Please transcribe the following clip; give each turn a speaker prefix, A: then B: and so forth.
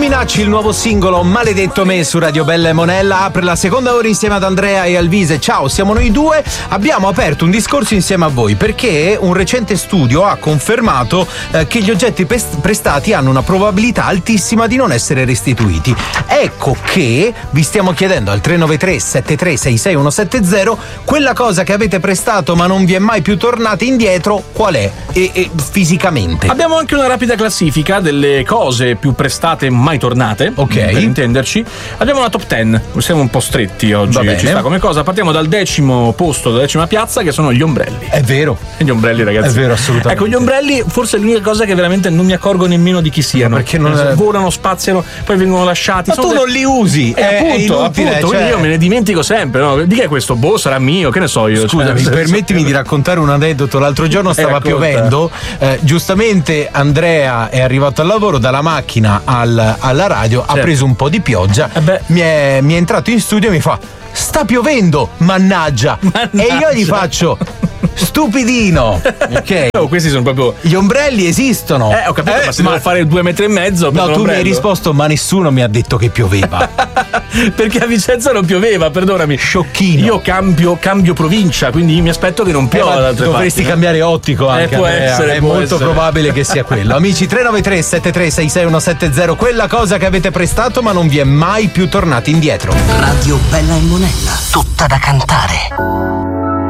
A: Minacci, il nuovo singolo Maledetto Me su Radio Bella e Monella apre la seconda ora insieme ad Andrea e Alvise. Ciao, siamo noi due. Abbiamo aperto un discorso insieme a voi perché un recente studio ha confermato che gli oggetti prestati hanno una probabilità altissima di non essere restituiti. Ecco che vi stiamo chiedendo al 393 7366170 quella cosa che avete prestato ma non vi è mai più tornata indietro, qual è? E fisicamente.
B: Abbiamo anche una rapida classifica delle cose più prestate mai tornate,
A: ok,
B: per intenderci. Abbiamo una top 10, siamo un po' stretti oggi. Ci sta come cosa. Partiamo dal 10° posto, dalla 10ª piazza, che sono gli ombrelli.
A: È vero.
B: Gli ombrelli, ragazzi.
A: È vero, assolutamente.
B: Ecco, gli ombrelli forse è l'unica cosa che veramente non mi accorgo nemmeno di chi siano.
A: Perché non
B: volano, spaziano, poi vengono lasciati.
A: Ma tu non li usi.
B: Appunto, quindi io me ne dimentico sempre, no? Di che è questo? Boh, sarà mio, che ne so io.
A: Scusami, permettimi di raccontare un aneddoto. L'altro giorno stava piovendo, giustamente Andrea è arrivato al lavoro, dalla macchina alla radio, ha preso un po' di pioggia, mi è entrato in studio e mi fa: sta piovendo, mannaggia. E io gli faccio: stupidino, ok?
B: Questi sono proprio
A: gli ombrelli esistono.
B: Ho capito, ma se devo fare 2,5 metri.
A: No, tu mi hai risposto: ma nessuno mi ha detto che pioveva.
B: Perché a Vicenza non pioveva, perdonami.
A: Sciocchino.
B: Io cambio provincia, quindi mi aspetto che non piova da altre
A: dovresti
B: parti,
A: cambiare ottico anche.
B: Può essere,
A: è molto probabile che sia quello. Amici, 393 7366170, quella cosa che avete prestato ma non vi è mai più tornati indietro.
C: Radio Bella e Monella, tutta da cantare.